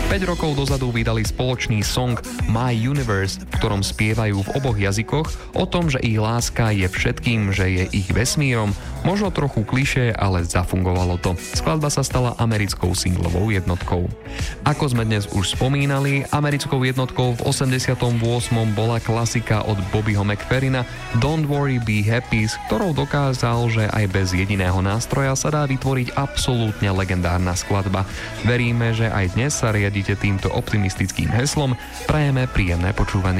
5 rokov dozadu vydali spoločný song My Universe, v ktorom spievajú v oboch jazykoch o tom, že ich láska je všetkým, že je ich vesmírom. Možno trochu klišé, ale zafungovalo to. Skladba sa stala americkou singlovou jednotkou. Ako sme dnes už spomínali, americkou jednotkou v 88. bola klasika od Bobbyho McFerrina Don't Worry Be Happy, s ktorou dokázal, že aj bez jediného nástroja sa dá vytvoriť absolútne legendárna skladba. Veríme, že aj dnes sa riadite týmto optimistickým heslom. Prajeme príjemné počúvanie.